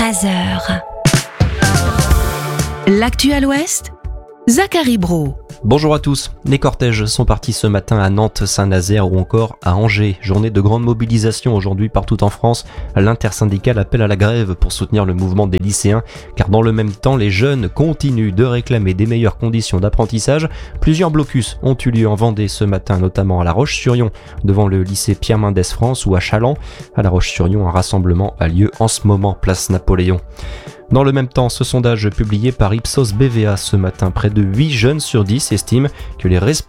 Mazeur. L'actu à l'Ouest, Zachary Brault. Bonjour à tous. Les cortèges sont partis ce matin à Nantes, Saint-Nazaire ou encore à Angers. Journée de grande mobilisation aujourd'hui partout en France. L'intersyndicale appelle à la grève pour soutenir le mouvement des lycéens, car dans le même temps, les jeunes continuent de réclamer des meilleures conditions d'apprentissage. Plusieurs blocus ont eu lieu en Vendée ce matin, notamment à La Roche-sur-Yon, devant le lycée Pierre Mendès France, ou à Challans. À La Roche-sur-Yon, un rassemblement a lieu en ce moment, place Napoléon. Dans le même temps, ce sondage publié par Ipsos BVA ce matin, près de 8 jeunes sur 10 estiment que les